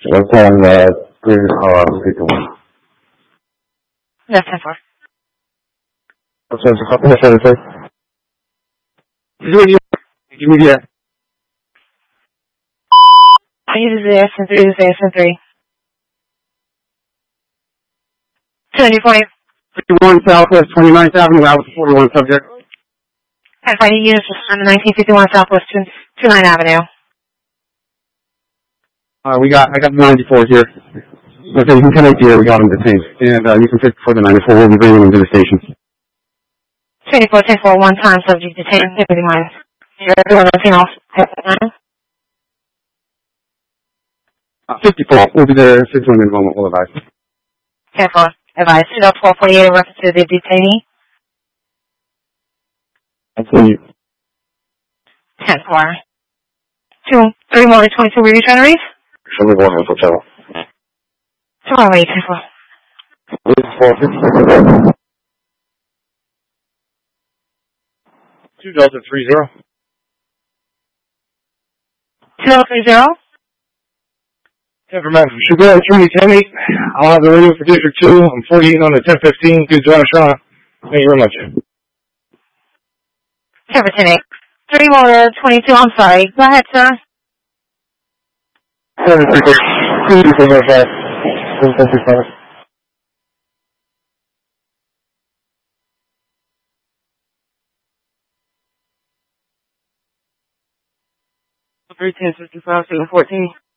What's on the previous call out of 51? That's 10-4. What's on the couple of sentences? Give me the I use the SN3, use the SN3. 290.8. 51 Southwest 29th Avenue, Alice 41 subject. And finding units on the 1951 Southwest 29 Avenue. I got the 94 here. Okay, you can connect here. We got them detained. And you can pick for the 94. We'll be bringing them to the station. 24-10-4, one time subject detained. Deputy minus. You're anything else? 54. We'll be there 6 in a moment. We'll advise. 10-4. Advise. 1248 in reference to the detainee. Continue. 10-4. 3 more to 22. Were you trying to read? Show me one info channel. 208, 10-4. This is 450. 2 Delta 30. 2030. Temperament. Should go at 310-8. I'll have the radio for District 2. I'm 48 on the 1015. Good job, Sean. Thank you very much. 10-8. 3 more to 22. I'm sorry. Go ahead, sir. 734. 2 310-55, 714.